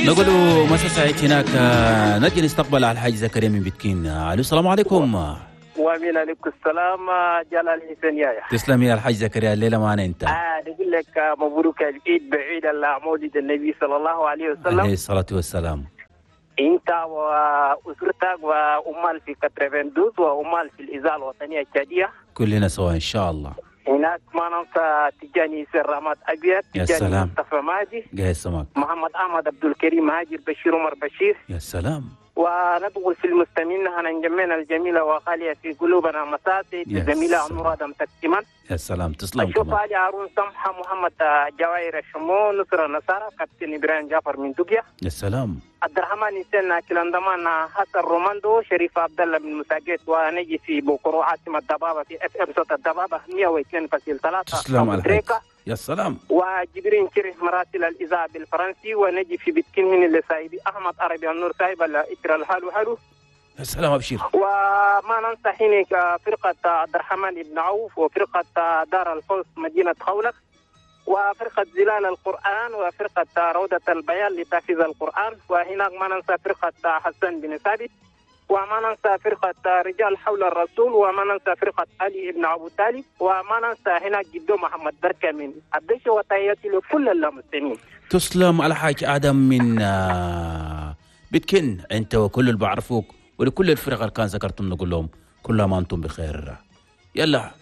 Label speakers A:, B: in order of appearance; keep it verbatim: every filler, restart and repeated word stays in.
A: نقول له مساء سعيد هناك. نجي نستقبل على الحاج زكريا من بتكين. الو السلام عليكم.
B: وامين عليكم السلام جلال حسين يايا.
A: تسلم يا الحاج زكريا، الليله معنا انت.
B: اه نقول لك مبروك العيد بعيد مولد النبي صلى الله عليه وسلم
A: عليه الصلاه والسلام.
B: انت واسرتك وامال في كترفندوس وامال في الاذاعه الوطنيه الشاديه
A: كلنا سوا ان شاء الله.
B: هناك ما ننسى تجاني سرامات ابيض،
A: يا
B: تجاني
A: سلام.
B: مصطفى ماجي،
A: جاي سماك.
B: محمد احمد عبد الكريم هاجر بشير عمر بشير.
A: يا سلام.
B: وندخل في المستمعين هنا جميعنا الجميله وخاليه في قلوبنا مساتي الجميله مراد متكتما.
A: يا سلام تسلم.
B: اشوف علي هارون سمحه محمد جواهر الشمو نصر النصارى كابتن ابراهيم جعفر من دقيا.
A: يا سلام.
B: عبد الرحمن حسين كلاندمان حسن روماندو شريف عبد الله من مساجد ونجي في بوكرو عاصمه الدبابه في اف ام صوت الدبابه مية واثنين فاصلة ثلاثة.
A: تسلم على الحاج. يا سلام.
B: وجبرين شريف مراسل الاذاعه بالفرنسي ونجي في بتكين من اللي سايبي احمد عربي النور سايب الاجر الحلو حلو.
A: يا سلام ابشر.
B: وما ننسى حين فرقه عبد الرحمن بن عوف وفرقه دار الفوز مدينه خولك وفرقة زلال القرآن وفرقة روضة البيان لتحفيظ القرآن. وهناك ما ننسى فرقة حسن بن ثابت وما ننسى فرقة رجال حول الرسول وما ننسى فرقة علي بن أبو طالب وما ننسى هناك جدو محمد بركة من الدش وتحياتي لكل المسلمين.
A: تسلم على حاج آدم من بتكن أنت وكل اللي بعرفوك ولكل الفرق اللي كان ذكرتم نقول لهم كل ما أنتم بخير. يلا